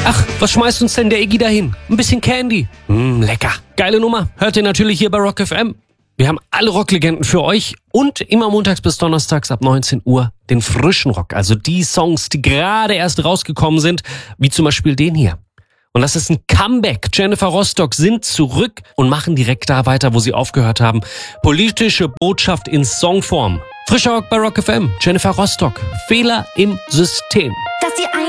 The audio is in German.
Ach, was schmeißt uns denn der Iggy dahin? Ein bisschen Candy. Lecker. Geile Nummer. Hört ihr natürlich hier bei Rock FM. Wir haben alle Rocklegenden für euch und immer montags bis donnerstags ab 19 Uhr den frischen Rock. Also die Songs, die gerade erst rausgekommen sind, wie zum Beispiel den hier. Und das ist ein Comeback. Jennifer Rostock sind zurück und machen direkt da weiter, wo sie aufgehört haben. Politische Botschaft in Songform. Frischer Rock bei Rock FM. Jennifer Rostock. Fehler im System. Dass ihr